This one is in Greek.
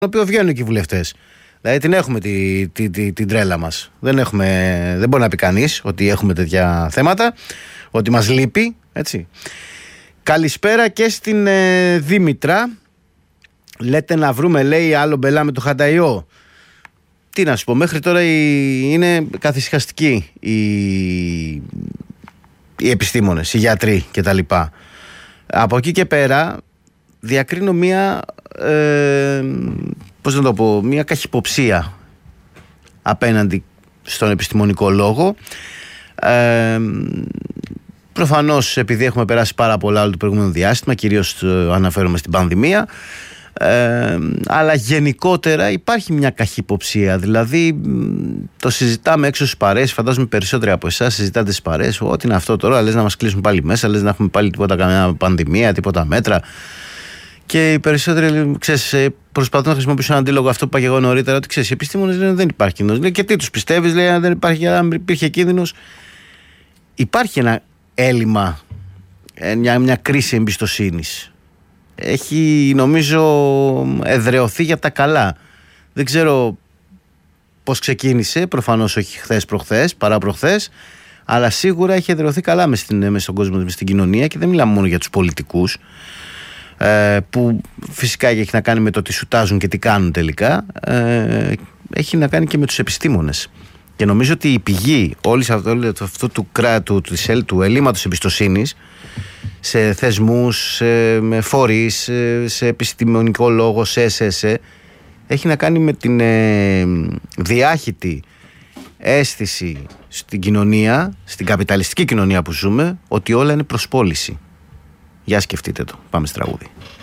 οποίο βγαίνουν και οι βουλευτές. Δηλαδή την έχουμε την τρέλα μας. Δεν μπορεί να πει κανείς ότι έχουμε τέτοια θέματα, ότι μας λείπει, έτσι. Καλησπέρα και στην Δήμητρα. Λέτε να βρούμε, λέει, άλλο μπελά με το Χανταϊό. Τι να σου πω, μέχρι τώρα είναι καθησυχαστικοί οι επιστήμονες, οι γιατροί κτλ. Από εκεί και πέρα διακρίνω μια καχυποψία απέναντι στον επιστημονικό λόγο. Προφανώς επειδή έχουμε περάσει πάρα πολλά όλο το προηγούμενο διάστημα, κυρίως αναφέρομαι στην πανδημία, αλλά γενικότερα υπάρχει μια καχυποψία. Δηλαδή το συζητάμε έξω στις παρέες. Φαντάζομαι περισσότεροι από εσάς συζητάτε στις παρέες. Ό,τι είναι αυτό τώρα, λες να μας κλείσουν πάλι μέσα, λες να έχουμε πάλι καμιά πανδημία, τίποτα μέτρα. Και οι περισσότεροι, προσπαθούν να χρησιμοποιήσουν ένα αντίλογο αυτό που είπα και εγώ νωρίτερα, ότι οι επιστήμονες λένε δεν υπάρχει κίνδυνος. Λέει, και τι τους πιστεύεις, λέει, αν δεν υπάρχει, αν υπήρχε κίνδυνος. Υπάρχει ένα έλλειμμα, μια κρίση εμπιστοσύνης. Έχει, νομίζω, εδραιωθεί για τα καλά. Δεν ξέρω πώς ξεκίνησε, προφανώς όχι χθες προχθές, παρά προχθές, αλλά σίγουρα έχει εδραιωθεί καλά μες στον κόσμο, μες στην κοινωνία, και δεν μιλάμε μόνο για τους πολιτικούς, που φυσικά έχει να κάνει με το τι σουτάζουν και τι κάνουν τελικά, έχει να κάνει και με τους επιστήμονες. Και νομίζω ότι η πηγή αυτού του ελλείμματος εμπιστοσύνης σε θεσμούς, σε φορείς, σε επιστημονικό λόγο, σε έχει να κάνει με την διάχυτη αίσθηση στην κοινωνία, στην καπιταλιστική κοινωνία που ζούμε, ότι όλα είναι προσπόληση. Για σκεφτείτε το. Πάμε στη τραγούδι.